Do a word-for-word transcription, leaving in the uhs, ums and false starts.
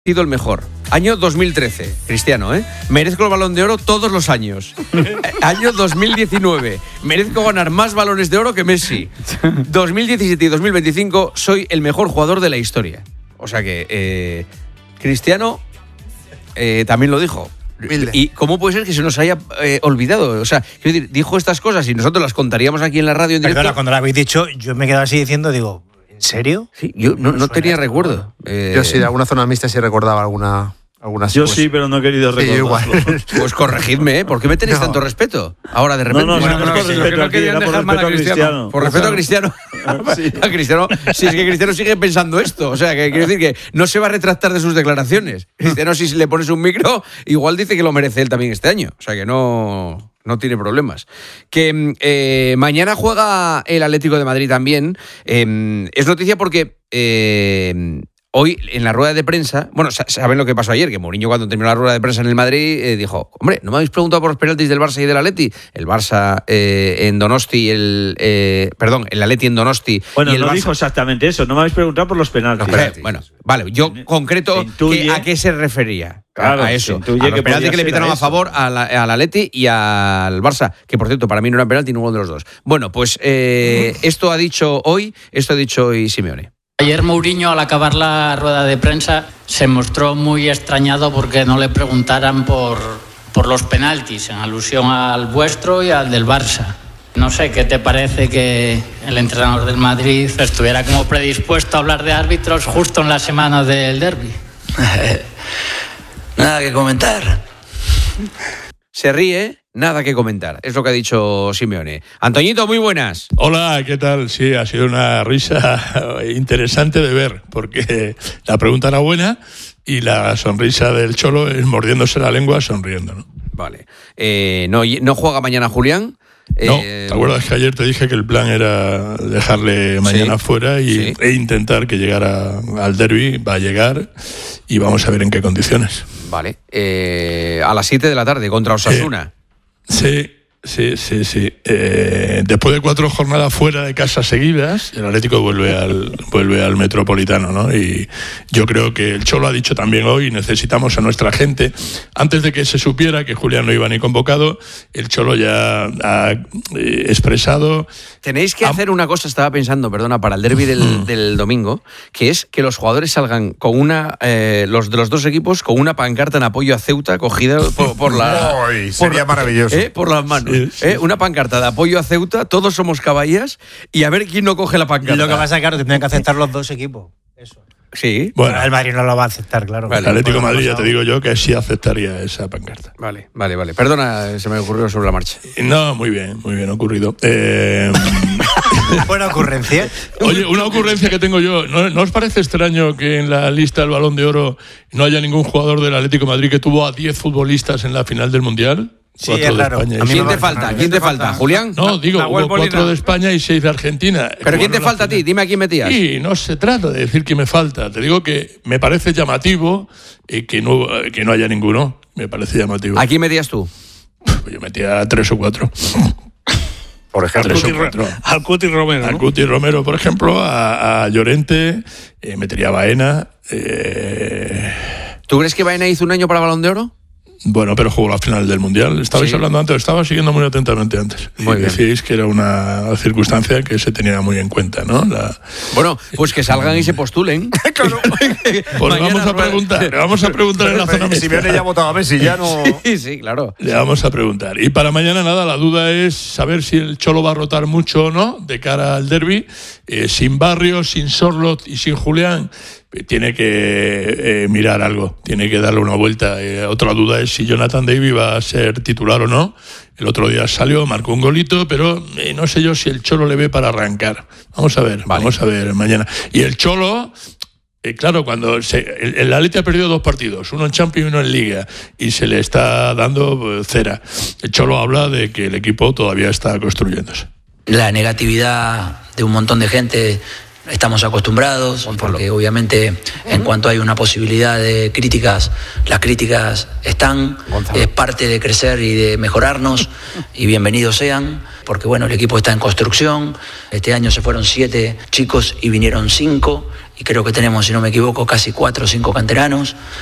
sido el mejor. Año dos mil trece, Cristiano, ¿eh? Merezco el Balón de Oro todos los años. Año dos mil diecinueve, merezco ganar más balones de oro que Messi. dos mil diecisiete y dos mil veinticinco, soy el mejor jugador de la historia. O sea que, eh, Cristiano eh, también lo dijo. Humilde. ¿Y cómo puede ser que se nos haya eh, olvidado? O sea, quiero decir, dijo estas cosas y nosotros las contaríamos aquí en la radio en directo. Perdona, cuando lo habéis dicho, yo me he quedado así diciendo, digo, ¿en serio? Sí, yo no, no tenía recuerdo. Eh, yo sí, de alguna zona mixta sí recordaba alguna... Algunas, yo pues, sí, pero no he querido recordarlo. Sí, pues corregidme, ¿eh? ¿Por qué me tenéis no. tanto respeto? Ahora de repente. No, no, bueno, no, no, no, no, respeto no aquí, querían dejar por mal a respeto Cristiano. a Cristiano. Por respeto a Cristiano. Sí. A Cristiano. Si es que Cristiano sigue pensando esto. O sea, que quiero decir que no se va a retractar de sus declaraciones. Cristiano, si le pones un micro, igual dice que lo merece él también este año. O sea, que no. No tiene problemas. Que eh, mañana juega el Atlético de Madrid también. Eh, es noticia porque eh, hoy en la rueda de prensa, bueno, saben lo que pasó ayer, que Mourinho cuando terminó la rueda de prensa en el Madrid eh, dijo, hombre, ¿no me habéis preguntado por los penaltis del Barça y del Atleti? El Barça eh, en Donosti, el eh, perdón, el Atleti en Donosti. Bueno, y el no Barça... dijo exactamente eso, no me habéis preguntado por los penaltis. Los penaltis. Bueno, vale, yo concreto intuye, que, a qué se refería. Claro, a eso, a los que penaltis que le pitaron a, a favor al Atleti y al Barça, que por cierto, para mí no era penalti ninguno de los dos. Bueno, pues eh, esto ha dicho hoy, esto ha dicho hoy Simeone. Ayer Mourinho, al acabar la rueda de prensa, se mostró muy extrañado porque no le preguntaran por, por los penaltis, en alusión al vuestro y al del Barça. No sé, ¿qué te parece que el entrenador del Madrid estuviera como predispuesto a hablar de árbitros justo en la semana del derbi? Nada que comentar. Se ríe, nada que comentar. Es lo que ha dicho Simeone. Antoñito, muy buenas. Hola, ¿qué tal? Sí, ha sido una risa interesante de ver, porque la pregunta era buena y la sonrisa del Cholo es mordiéndose la lengua sonriendo, ¿no? Vale. Eh, no, ¿No juega mañana Julián? No, eh, ¿te acuerdas que ayer te dije que el plan era dejarle mañana sí, fuera y, sí. e intentar que llegara al derbi? Va a llegar y vamos a ver en qué condiciones. Vale. Eh, a las siete de la tarde contra Osasuna. Eh, sí, sí, sí, sí. Eh, después de cuatro jornadas fuera de casa seguidas, el Atlético vuelve al, vuelve al Metropolitano, ¿no? Y yo creo que el Cholo ha dicho también hoy, necesitamos a nuestra gente. Antes de que se supiera que Julián no iba ni convocado, el Cholo ya ha eh, expresado... Tenéis que hacer una cosa, estaba pensando, perdona, para el derbi del, del domingo, que es que los jugadores salgan con una, eh, los de los dos equipos, con una pancarta en apoyo a Ceuta cogida por, por la... Ay, sería por, maravilloso. Eh, por las manos. Sí, sí, eh, una pancarta de apoyo a Ceuta, todos somos caballas, y a ver quién no coge la pancarta. Y lo que pasa, claro, tendrían que aceptar los dos equipos. Eso. Sí. Bueno, el Madrid no lo va a aceptar, claro. Vale, el Atlético de Madrid, ya te digo yo que sí aceptaría esa pancarta. Vale, vale, vale. Perdona, se me ocurrió sobre la marcha. No, muy bien, muy bien ocurrido. Eh... Buena ocurrencia. Oye, una ocurrencia que tengo yo. ¿No, ¿No os parece extraño que en la lista del Balón de Oro no haya ningún jugador del Atlético de Madrid que tuvo a diez futbolistas en la final del Mundial? Sí, es raro. ¿A quién te falta? ¿Quién te falta? ¿Julián? No, digo, hubo cuatro de España y seis de Argentina. ¿Pero quién te falta a ti? Dime a quién metías. Sí, no se trata de decir que me falta. Te digo que me parece llamativo eh, que, no, que no haya ninguno. Me parece llamativo. ¿A quién metías tú? Yo metía a tres o cuatro. Por ejemplo, tres o cuatro. Al Cuti Romero. Al ¿no? Cuti Romero, por ejemplo, a, a Llorente, eh, metería a Baena. Eh... ¿Tú crees que Baena hizo un año para Balón de Oro? Bueno, pero jugó la final del Mundial. Estabais sí. hablando antes, estaba siguiendo muy atentamente antes. Muy y bien. decíais que era una circunstancia que se tenía muy en cuenta, ¿no? La... Bueno, pues que salgan y se postulen. Claro. Pues vamos a preguntar, le vamos a preguntar en la zona mixta. Si Simeone ya votaba a Messi, ya no... Sí, sí, claro. Le vamos a preguntar. Y para mañana, nada, la duda es saber si el Cholo va a rotar mucho o no de cara al derbi. Eh, sin Barrios, sin Sorloth y sin Julián, tiene que eh, mirar algo, tiene que darle una vuelta. Eh, otra duda es si Jonathan David va a ser titular o no. El otro día salió, marcó un golito, pero eh, no sé yo si el Cholo le ve para arrancar. Vamos a ver, vale. vamos a ver mañana. Y el Cholo... Eh, claro, cuando se, el, el Atleti ha perdido dos partidos, uno en Champions y uno en Liga, y se le está dando eh, cera. El Cholo habla de que el equipo todavía está construyéndose. La negatividad de un montón de gente estamos acostumbrados, porque obviamente en cuanto hay una posibilidad de críticas, las críticas están, Gonzalo. Es parte de crecer y de mejorarnos, y bienvenidos sean, porque bueno, el equipo está en construcción. Este año se fueron siete chicos y vinieron cinco, y creo que tenemos, si no me equivoco, casi cuatro o cinco canteranos.